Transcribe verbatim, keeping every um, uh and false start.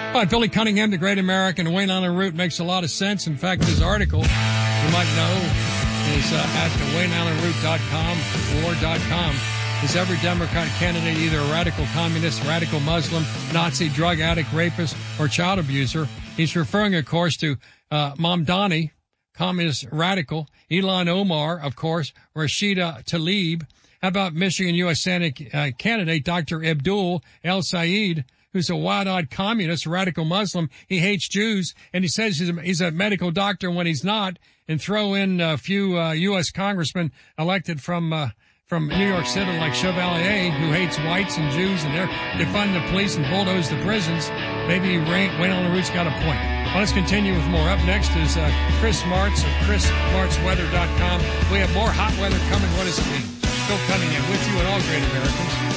All right, Billy Cunningham, the Great American, Wayne Allen Root makes a lot of sense. In fact, his article, you might know, is uh, at wayne allen root dot com or .com. Is every Democratic candidate either a radical communist, radical Muslim, Nazi, drug addict, rapist, or child abuser? He's referring, of course, to uh, Mamdani, communist radical, Ilhan Omar, of course, Rashida Tlaib. How about Michigan U S Senate uh, candidate Doctor Abdul El Sayed, who's a wide-eyed communist, radical Muslim? He hates Jews, and he says he's a, he's a medical doctor when he's not. And throw in a few uh, U S congressmen elected from uh, from New York City, like Chevalier, who hates whites and Jews, and they're defund the police and bulldoze the prisons. Maybe Wayne Allen Root's got a point. Well, let's continue with more. Up next is uh, Chris Martz of chris martz weather dot com. We have more hot weather coming. What does it mean? Bill Cunningham with you and all great Americans.